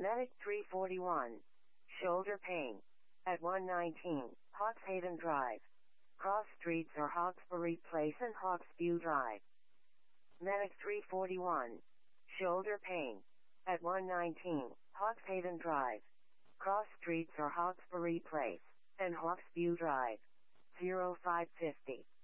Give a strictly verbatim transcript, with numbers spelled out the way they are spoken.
Medic three forty-one. Shoulder pain. At one nineteen, Hawkshaven Drive. Cross streets are Hawkesbury Place and Hawksview Drive. Medic three forty-one. Shoulder pain. At one nineteen, Hawkshaven Drive. Cross streets are Hawkesbury Place and Hawksview Drive. zero five fifty.